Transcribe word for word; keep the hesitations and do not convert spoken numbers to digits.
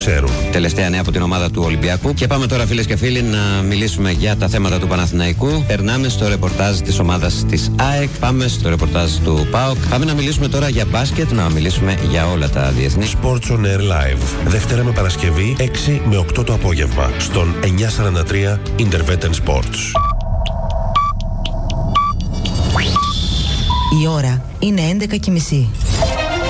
ξέρουν. Τελευταία νέα από την ομάδα του Ολυμπιακού. Και πάμε τώρα, φίλες και φίλοι, να μιλήσουμε για τα θέματα του Παναθηναϊκού. Περνάμε στο ρεπορτάζ της ομάδας της ΑΕΚ. Πάμε στο ρεπορτάζ του ΠΑΟΚ. Πάμε να μιλήσουμε τώρα για μπάσκετ, να μιλήσουμε για όλα τα διεθνή. Sports on Air Live. Δευτέρα με Παρασκευή έξι με οκτώ το απόγευμα. Στον εννιακόσια σαράντα τρία Intervetten Sports. Η ώρα είναι έντεκα και μισή.